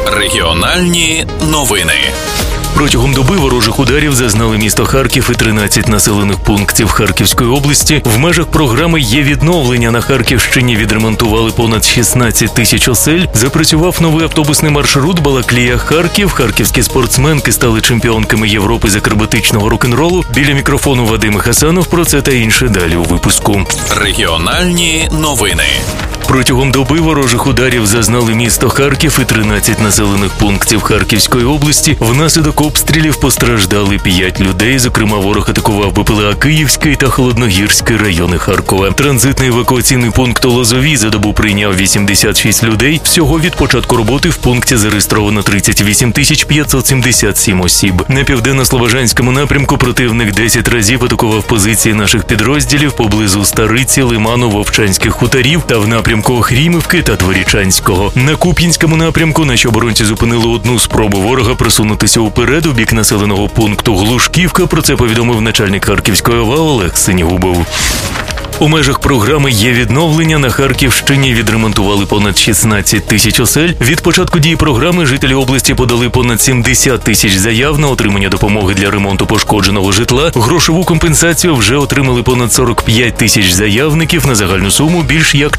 Регіональні новини. Протягом доби ворожих ударів зазнали місто Харків і 13 населених пунктів Харківської області. В межах програми «Є відновлення» на Харківщині відремонтували понад 16 тисяч осель. Запрацював новий автобусний маршрут Балаклія-Харків. Харківські спортсменки стали чемпіонками Європи з акробатичного рок-н-ролу. Біля мікрофону Вадим Гасанов. Про це та інше далі у випуску. Регіональні новини. Протягом доби ворожих ударів зазнали місто Харків і 13 населених пунктів Харківської області. Внаслідок обстрілів постраждали 5 людей. Зокрема, ворог атакував БПЛА Київський та Холодногірський райони Харкова. Транзитний евакуаційний пункт у Лозовій за добу прийняв 86 людей. Всього від початку роботи в пункті зареєстровано 38 577 осіб. На південно-слобожанському напрямку противник 10 разів атакував позиції наших підрозділів поблизу Стариці, Лиману, Вовчанських хуторів та в напрямку Охрімівки та Дворічанського. На Куп'янському напрямку наші оборонці зупинили одну спробу ворога просунутися уперед у бік населеного пункту Глушківка. Про це повідомив начальник Харківської ОВА Олег Синігубов. У межах програми «Є відновлення» на Харківщині відремонтували понад 16 тисяч осель. Від початку дії програми жителі області подали понад 70 тисяч заяв на отримання допомоги для ремонту пошкодженого житла. Грошову компенсацію вже отримали понад 45 тисяч заявників на загальну суму більш як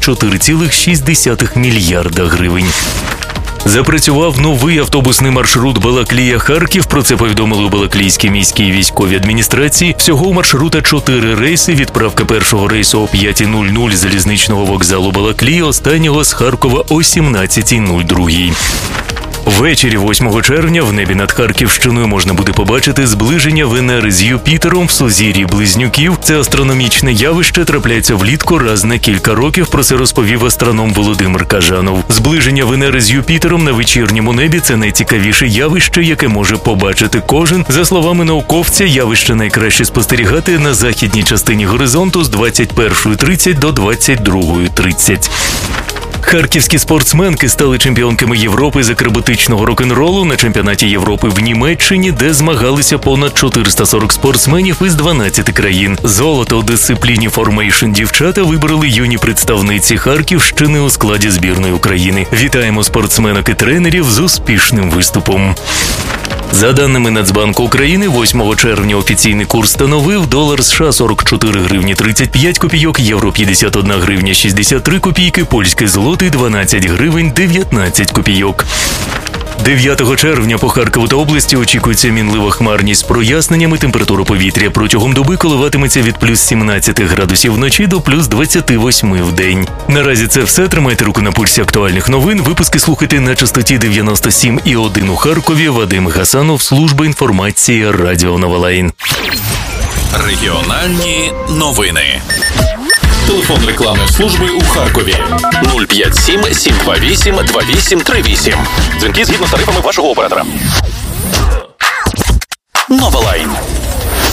4,6 мільярда гривень. Запрацював новий автобусний маршрут Балаклія-Харків. Про це повідомили у Балаклійській міській військовій адміністрації. Всього у маршрута 4 рейси. Відправка першого рейсу о 5:00 з залізничного вокзалу Балаклії, останнього з Харкова о 17:02. Ввечері 8 червня в небі над Харківщиною можна буде побачити зближення Венери з Юпітером в сузір'ї Близнюків. Це астрономічне явище трапляється влітку раз на кілька років, про це розповів астроном Володимир Кажанов. Зближення Венери з Юпітером на вечірньому небі – це найцікавіше явище, яке може побачити кожен. За словами науковця, явище найкраще спостерігати на західній частині горизонту з 21:30 до 22:30. Харківські спортсменки стали чемпіонками Європи з акробатичного рок-н-ролу на чемпіонаті Європи в Німеччині, де змагалися понад 440 спортсменів із 12 країн. Золото у дисципліні формейшн дівчата вибороли юні представниці Харківщини у складі збірної України. Вітаємо спортсменок і тренерів з успішним виступом. За даними Нацбанку України, 8 червня офіційний курс становив долар США 44 гривні 35 копійок, євро 51 гривня 63 копійки, польський злотий 12 гривень 19 копійок. 9 червня по Харкову та області очікується мінлива хмарність з проясненнями. Температура повітря протягом доби коливатиметься від плюс 17 градусів вночі до плюс 28 в день. Наразі це все. Тримайте руку на пульсі актуальних новин. Випуски слухайте на частоті 97,1 у Харкові. Вадим Гасанов, служба інформації Радіо Новолайн. Регіональні новини. Телефон рекламної служби у Харкові 057 728 2838. Дзвінки згідно з тарифами вашого оператора. Новолайн.